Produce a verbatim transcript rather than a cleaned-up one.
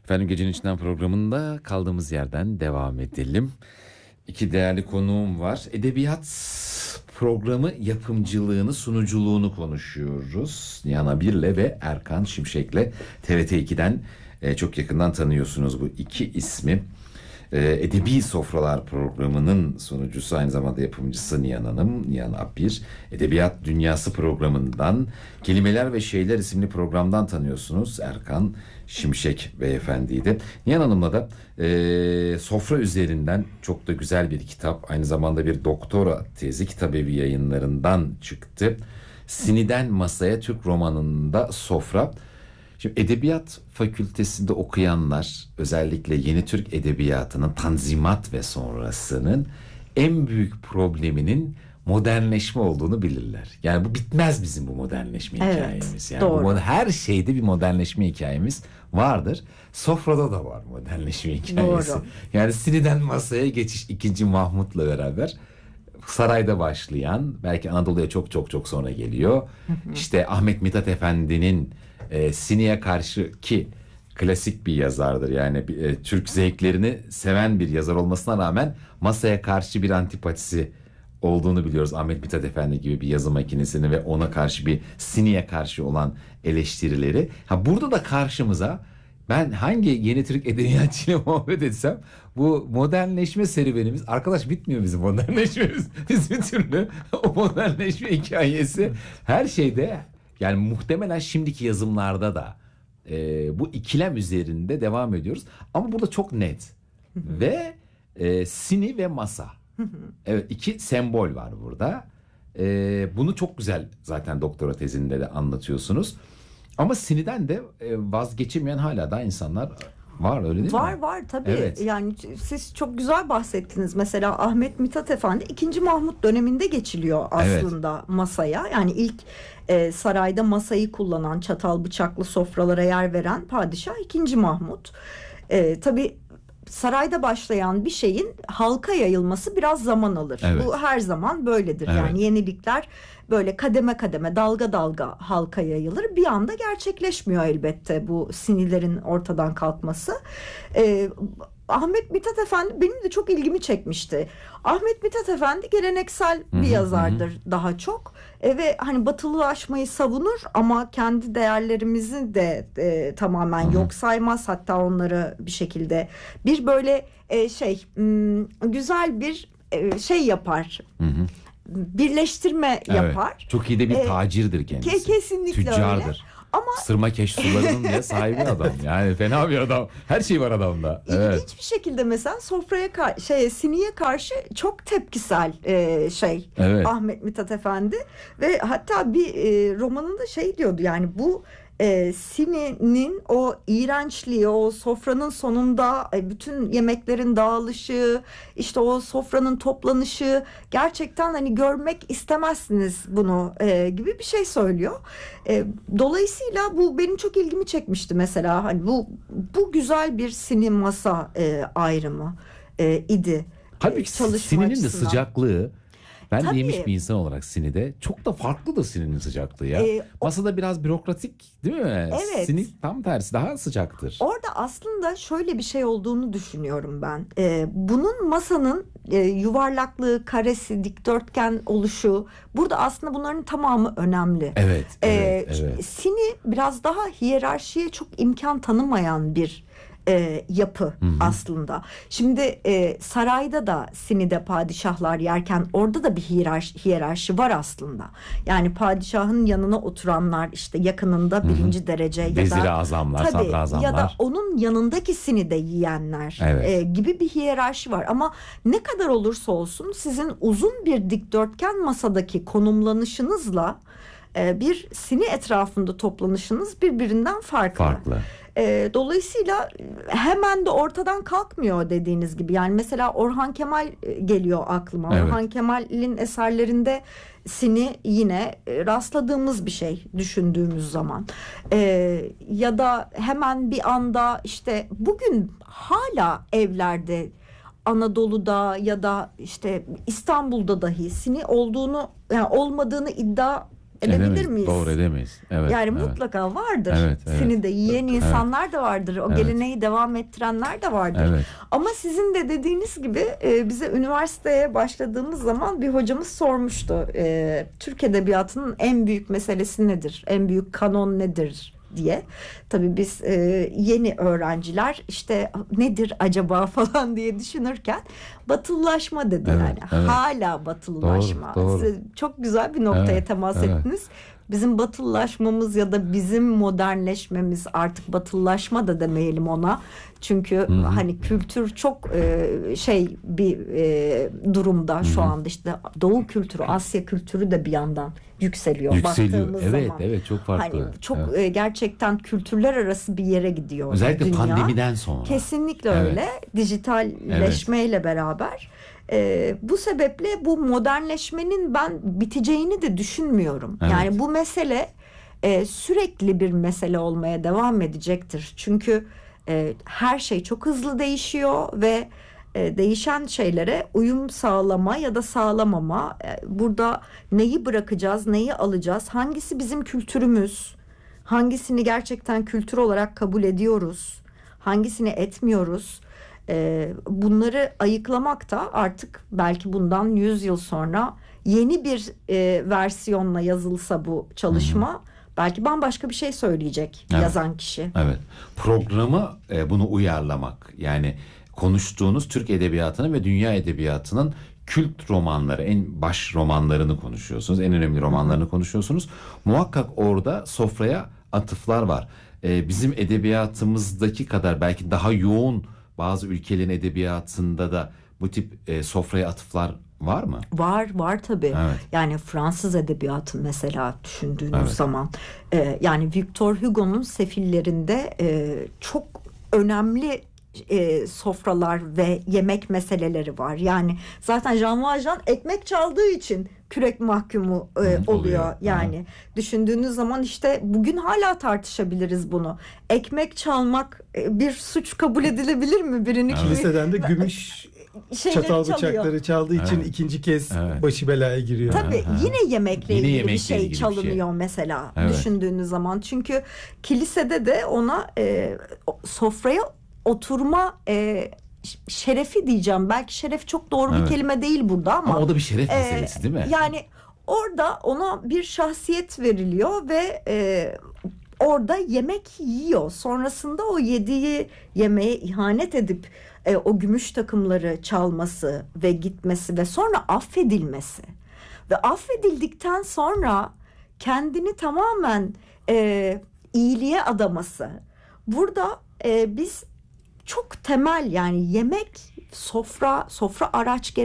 Efendim Gecenin İçinden programında kaldığımız yerden devam edelim. İki değerli konuğum var. Edebiyat programı yapımcılığını, sunuculuğunu konuşuyoruz. Nihan Abir'le ve Erkan Şimşek'le T R T ikiden e, çok yakından tanıyorsunuz bu iki ismi. E, Edebi Sofralar programının sunucusu, aynı zamanda yapımcısı Nihan Hanım, Nihan Abir. Edebiyat Dünyası programından, Kelimeler ve Şeyler isimli programdan tanıyorsunuz Erkan Şimşek beyefendiyi de. Nihan Hanım'la da e, sofra üzerinden çok da güzel bir kitap, aynı zamanda bir doktora tezi Kitabevi Yayınlarından çıktı. Sini'den Masaya, Türk romanında sofra. Şimdi edebiyat fakültesinde okuyanlar, özellikle yeni Türk edebiyatının Tanzimat ve sonrasının en büyük probleminin modernleşme olduğunu bilirler. Yani bu bitmez bizim bu modernleşme evet, hikayemiz. Yani doğru. bu, her şeyde bir modernleşme hikayemiz vardır. Sofrada da var modernleşme hikayesi. Doğru. Yani Sini'den Masaya geçiş ikinci Mahmut'la beraber sarayda başlayan, belki Anadolu'ya çok çok çok sonra geliyor. Hı hı. İşte Ahmet Mithat Efendi'nin e, Sini'ye karşı, ki klasik bir yazardır. Yani e, Türk zevklerini seven bir yazar olmasına rağmen masaya karşı bir antipatisi olduğunu biliyoruz. Ahmet Mithat Efendi gibi bir yazı makinesini ve ona karşı bir Sini'ye karşı olan eleştirileri. Ha, burada da karşımıza, ben hangi yeni Türk edebiyatçıyla muhabbet etsem, bu modernleşme serüvenimiz, arkadaş bitmiyor bizim modernleşmemiz. Biz bir türlü o modernleşme hikayesi her şeyde, yani muhtemelen şimdiki yazımlarda da e, bu ikilem üzerinde devam ediyoruz. Ama burada çok net ve e, Sini ve masa. Evet, iki sembol var burada. E, bunu çok güzel zaten doktora tezinde de anlatıyorsunuz. Ama Sini'den de vazgeçemeyen hala da insanlar var, öyle değil var, mi? Var var tabii. Evet. Yani siz çok güzel bahsettiniz. Mesela Ahmet Mithat Efendi ikinci Mahmut döneminde geçiliyor aslında, evet, masaya. Yani ilk e, sarayda masayı kullanan, çatal bıçaklı sofralara yer veren padişah ikinci Mahmut. E, tabii sarayda başlayan bir şeyin halka yayılması biraz zaman alır. Evet. Bu her zaman böyledir. Evet. Yani yenilikler böyle kademe kademe, dalga dalga halka yayılır. Bir anda gerçekleşmiyor elbette bu Sinilerin ortadan kalkması. Ee, Ahmet Mithat Efendi benim de çok ilgimi çekmişti. Ahmet Mithat Efendi geleneksel bir hı hı, yazardır hı. daha çok. E, ve hani batılılaşmayı savunur ama kendi değerlerimizi de e, tamamen hı hı. yok saymaz. Hatta onları bir şekilde bir böyle e, şey m, güzel bir e, şey yapar. Hı hı. Birleştirme evet, yapar. Çok iyi de bir tacirdir kendisi. Kesinlikle Tüccardır. öyle. Ama Sırmakeş sularının bile sahibi adam. Yani fena bir adam. Her şey var adamda. Evet. İlginç bir şekilde mesela sofraya kar- şey Sini'ye karşı çok tepkisel e, şey evet. Ahmet Mithat Efendi ve hatta bir e, romanında şey diyordu, yani bu e, Sini'nin o iğrençliği, o sofranın sonunda e, bütün yemeklerin dağılışı, işte o sofranın toplanışı, gerçekten hani görmek istemezsiniz bunu e, gibi bir şey söylüyor. E, dolayısıyla bu benim çok ilgimi çekmişti mesela, hani bu bu güzel bir Sini masa e, ayrımı e, idi. Halbuki Sini'nin de sıcaklığı, ben Tabii. de yemiş bir insan olarak Sini'de çok da farklıdır Sini'nin sıcaklığı ya. Ee, Masada o... biraz bürokratik değil mi? Evet. Sini tam tersi, daha sıcaktır. Orada aslında şöyle bir şey olduğunu düşünüyorum ben. Ee, bunun masanın e, yuvarlaklığı, karesi, dikdörtgen oluşu, burada aslında bunların tamamı önemli. Evet, ee, evet, evet. Sini biraz daha hiyerarşiye çok imkan tanımayan bir E, yapı hı hı. aslında. Şimdi e, sarayda da Sini'de padişahlar yerken orada da bir hiyerarşi, hiyerarşi var aslında. Yani padişahın yanına oturanlar, işte yakınında hı hı. birinci derece ya Vezir-i da azamlar, tabii, sadrazamlar ya da onun yanındaki Sini'de yiyenler evet. e, gibi bir hiyerarşi var. Ama ne kadar olursa olsun sizin uzun bir dikdörtgen masadaki konumlanışınızla e, bir Sini etrafında toplanışınız birbirinden farklı. Farklı. E, dolayısıyla hemen de ortadan kalkmıyor dediğiniz gibi. Yani mesela Orhan Kemal geliyor aklıma. Evet. Orhan Kemal'in eserlerinde Sini yine rastladığımız bir şey düşündüğümüz zaman. E, ya da hemen bir anda işte bugün hala evlerde, Anadolu'da ya da işte İstanbul'da dahi Sini olduğunu, yani olmadığını iddia edebilir Edemeyiz, miyiz? doğru edemeyiz. Evet, yani evet. mutlaka vardır. Evet, evet. Sini de yiyen Evet. insanlar da vardır. O Evet. geleneği devam ettirenler de vardır. Evet. Ama sizin de dediğiniz gibi e, bize üniversiteye başladığımız zaman bir hocamız sormuştu. E, Türk Edebiyatı'nın en büyük meselesi nedir? En büyük kanon nedir diye. Tabii biz e, yeni öğrenciler işte nedir acaba falan diye düşünürken batılılaşma dediler. Evet, Yani evet. hala batılılaşma. Doğru, doğru. Siz çok güzel bir noktaya Evet, temas evet. ettiniz. Bizim batılılaşmamız ya da bizim modernleşmemiz, artık batılılaşma da demeyelim ona. Çünkü Hı hı. hani kültür çok e, şey bir e, durumda şu anda, işte Doğu kültürü, Asya kültürü de bir yandan yükseliyor. Yükseliyor. Baktığımız Evet, zaman. evet, çok farklı. Hani çok Evet. e, gerçekten kültürler arası bir yere gidiyor Özellikle dünya. pandemiden sonra. Kesinlikle Evet. öyle. Dijitalleşmeyle beraber. E, bu sebeple bu modernleşmenin ben biteceğini de düşünmüyorum. Evet. Yani bu mesele e, sürekli bir mesele olmaya devam edecektir. Çünkü e, her şey çok hızlı değişiyor ve e, değişen şeylere uyum sağlama ya da sağlamama, e, burada neyi bırakacağız, neyi alacağız, hangisi bizim kültürümüz, hangisini gerçekten kültür olarak kabul ediyoruz, hangisini etmiyoruz. E, bunları ayıklamak da artık belki bundan yüz yıl sonra yeni bir e, versiyonla yazılsa bu çalışma, hı hı, belki bambaşka bir şey söyleyecek, evet, yazan kişi. Evet. Programı e, bunu uyarlamak. Yani konuştuğunuz Türk edebiyatının ve dünya edebiyatının kült romanları, en baş romanlarını konuşuyorsunuz. En önemli romanlarını, hı hı, konuşuyorsunuz. Muhakkak orada sofraya atıflar var. E, bizim edebiyatımızdaki kadar belki daha yoğun bazı ülkelerin edebiyatında da bu tip e, sofraya atıflar var mı? Var, var tabii. Evet. Yani Fransız edebiyatı mesela düşündüğünüz, evet, zaman e, yani Victor Hugo'nun Sefillerinde e, çok önemli e, sofralar ve yemek meseleleri var. Yani zaten Jean Valjean ekmek çaldığı için kürek mahkumu e, oluyor. oluyor. Yani ha, düşündüğünüz zaman işte bugün hala tartışabiliriz bunu. Ekmek çalmak e, bir suç kabul edilebilir mi? Birini evet. Kiliseden de gümüş çatal bıçakları çaldığı için, evet, ikinci kez, evet, başı belaya giriyor. Tabii ha, yine yemekle yine ilgili bir şey çalınıyor bir şey. Mesela, evet, düşündüğünüz zaman. Çünkü kilisede de ona e, sofraya oturma e, şerefi diyeceğim. Belki şeref çok doğru, evet, bir kelime değil burada ama. Ama o da bir şeref e, meselesi değil mi? Yani orada ona bir şahsiyet veriliyor ve e, orada yemek yiyor. Sonrasında o yediği yemeğe ihanet edip e, o gümüş takımları çalması ve gitmesi ve sonra affedilmesi ve affedildikten sonra kendini tamamen e, iyiliğe adaması. Burada e, biz çok temel, yani yemek, sofra, sofra araç